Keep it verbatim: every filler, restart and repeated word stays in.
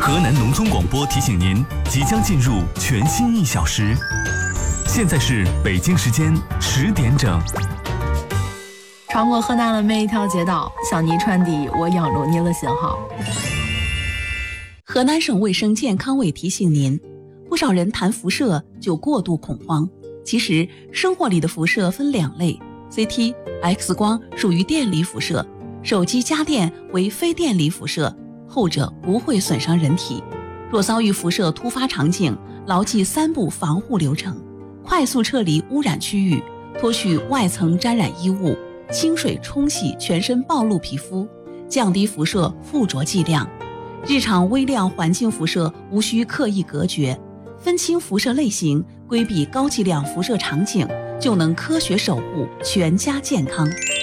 河南农村广播提醒您，即将进入全新一小时。现在是北京时间十点整。 穿过河南的每一条街道，向你传递我仰着你的信号。 河南省卫生健康委提醒您，不少人谈辐射就过度恐慌。其实生活里的辐射分两类， C T、X 光属于电离辐射，手机家电为非电离辐射，后者不会损伤人体。若遭遇辐射突发场景，牢记三步防护流程：快速撤离污染区域，脱去外层沾染衣物，清水冲洗全身暴露皮肤，降低辐射附着剂量。日常微量环境辐射无需刻意隔绝，分清辐射类型，规避高剂量辐射场景，就能科学守护全家健康。